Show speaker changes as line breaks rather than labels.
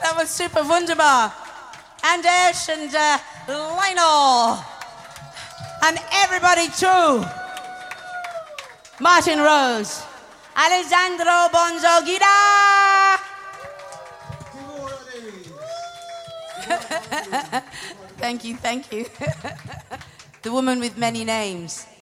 that was super wunderbar. And Ash and Lionel. And everybody too. Martin Rose. Alessandro Bonzoghida. Thank you. The woman with many names.